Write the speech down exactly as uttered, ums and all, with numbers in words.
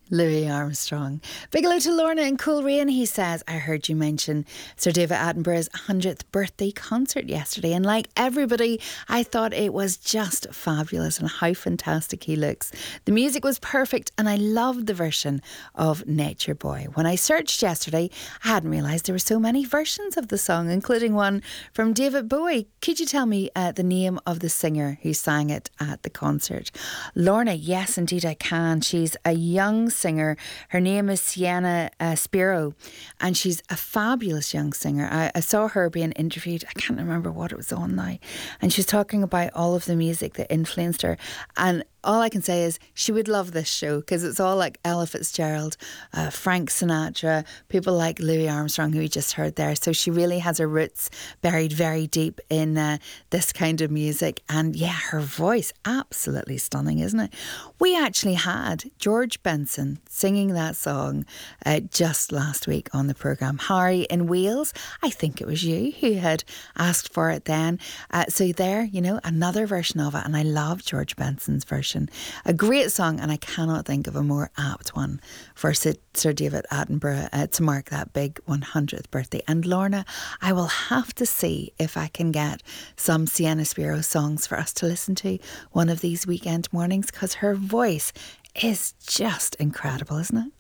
Louis Armstrong. Big hello to Lorna in Coolrain. He says, I heard you mention Sir David Attenborough's one hundredth birthday concert yesterday, and like everybody, I thought it was just fabulous and how fantastic he looks. The music was perfect and I loved the version of Nature Boy. When I searched yesterday, I hadn't realised there were so many versions of the song, including one from David Bowie. Could you tell me uh, the name of the singer who sang it at the concert? Lorna, yes indeed I can. She's a young singer. Her name is Sienna uh, Spiro, and she's a fabulous young singer. I, I saw her being interviewed. I can't remember what it was on now, and she's talking about all of the music that influenced her. And all I can say is she would love this show because it's all like Ella Fitzgerald, uh, Frank Sinatra, people like Louis Armstrong, who we just heard there. So she really has her roots buried very deep in uh, this kind of music. And yeah, her voice, absolutely stunning, isn't it? We actually had George Benson singing that song uh, just last week on the programme. Harry in Wales, I think it was you who had asked for it then. Uh, so there, you know, another version of it. And I love George Benson's version. A great song, and I cannot think of a more apt one for Sir David Attenborough uh, to mark that big one hundredth birthday. And Lorna, I will have to see if I can get some Sienna Spiro songs for us to listen to one of these weekend mornings, because her voice is just incredible, isn't it?